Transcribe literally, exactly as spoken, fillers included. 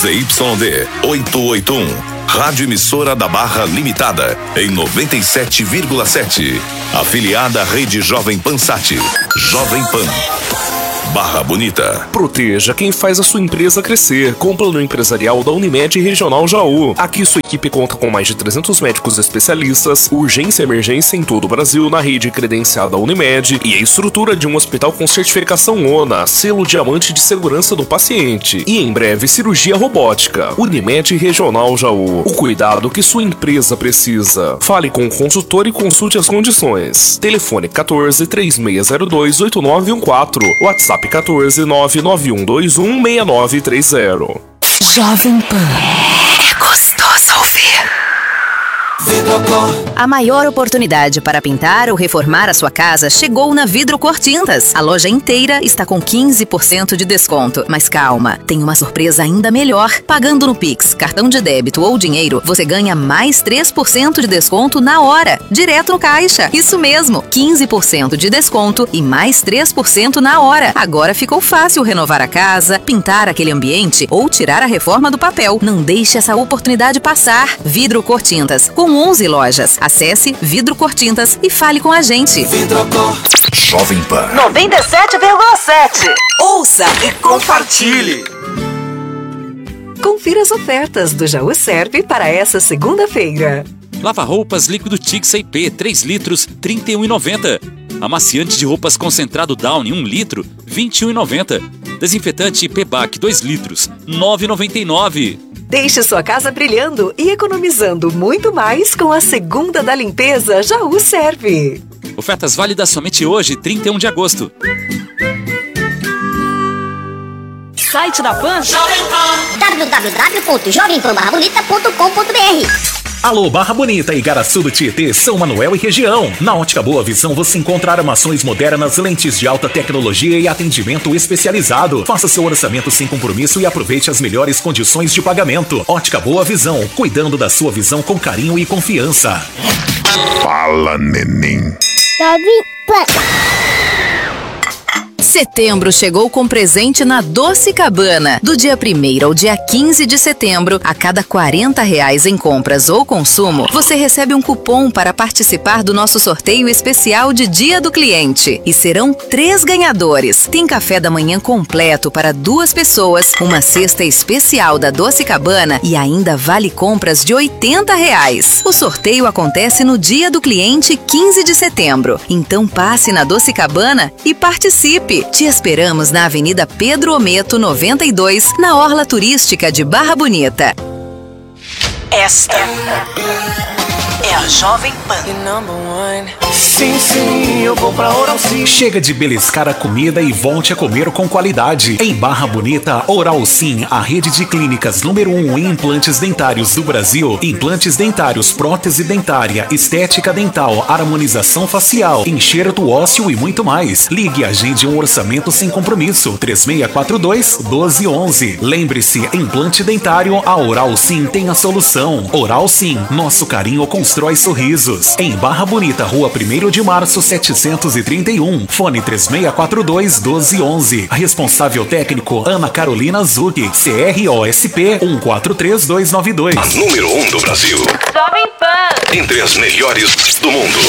Z Y D oitocentos e oitenta e um, Rádio Emissora da Barra Limitada, em noventa e sete vírgula sete. Afiliada à Rede Jovem Pan Sat. Jovem Pan. Barra Bonita. Proteja quem faz a sua empresa crescer com o plano empresarial da Unimed Regional Jaú. Aqui sua equipe conta com mais de trezentos médicos especialistas, urgência e emergência em todo o Brasil na rede credenciada Unimed e a estrutura de um hospital com certificação ONA, selo diamante de segurança do paciente. E em breve cirurgia robótica. Unimed Regional Jaú. O cuidado que sua empresa precisa. Fale com o consultor e consulte as condições. Telefone quatorze, três seis zero dois, oito nove um quatro. WhatsApp quatorze, nove nove um dois um, seis nove três zero. Jovem Pan. É gostoso ouvir. A maior oportunidade para pintar ou reformar a sua casa chegou na Vidrocor Tintas. A loja inteira está com quinze por cento de desconto. Mas calma, tem uma surpresa ainda melhor. Pagando no Pix, cartão de débito ou dinheiro, você ganha mais três por cento de desconto na hora, direto no caixa. Isso mesmo, quinze por cento de desconto e mais três por cento na hora. Agora ficou fácil renovar a casa, pintar aquele ambiente ou tirar a reforma do papel. Não deixe essa oportunidade passar. Vidrocor Tintas, com onze lojas. Acesse Vidrocor Tintas e fale com a gente. Vidrocor. Jovem Pan noventa e sete vírgula sete. Ouça e compartilhe. Confira as ofertas do Jaú Serve para essa segunda-feira. Lava-roupas líquido Tixa I P três litros, trinta e um reais e noventa centavos. Amaciante de roupas concentrado Downy um litro, vinte e um reais e noventa centavos. Desinfetante P B A C dois litros, nove reais e noventa e nove centavos. Deixe sua casa brilhando e economizando muito mais com a segunda da limpeza Jaú Serve. Ofertas válidas somente hoje, trinta e um de agosto. Site da Pan. Jovem Pan. w w w ponto jovem pan barra bonita ponto com ponto b r. Alô, Barra Bonita e Igaraçu do Tietê, São Manuel e região. Na Ótica Boa Visão você encontra armações modernas, lentes de alta tecnologia e atendimento especializado. Faça seu orçamento sem compromisso e aproveite as melhores condições de pagamento. Ótica Boa Visão, cuidando da sua visão com carinho e confiança. Fala, neném. Jovem Pan. Setembro chegou com presente na Doce Cabana. Do dia primeiro ao dia quinze de setembro, a cada quarenta reais em compras ou consumo, você recebe um cupom para participar do nosso sorteio especial de Dia do Cliente. E serão três ganhadores. Tem café da manhã completo para duas pessoas, uma cesta especial da Doce Cabana e ainda vale compras de oitenta reais. O sorteio acontece no Dia do Cliente, quinze de setembro. Então passe na Doce Cabana e participe. Te esperamos na Avenida Pedro Ometo, noventa e dois, na Orla Turística de Barra Bonita. Esta é a Jovem Pan. Sim, sim, eu vou pra Oral Sim. Chega de beliscar a comida e volte a comer com qualidade. Em Barra Bonita, Oral Sim, a rede de clínicas número um em implantes dentários do Brasil. Implantes dentários, prótese dentária, estética dental, harmonização facial, enxerto ósseo e muito mais. Ligue e agende um orçamento sem compromisso. três seis quatro dois, um dois um um. Lembre-se, implante dentário, a Oral Sim tem a solução. Oral Sim, nosso carinho constrói sorrisos. Em Barra Bonita, Rua primeiro de março, setecentos e trinta e um. Fone três seis quatro dois, um dois um um. Responsável técnico, Ana Carolina Zucchi. C R O S P um quatro três dois nove dois. A número um do Brasil. Jovem Pan. Entre as melhores do mundo.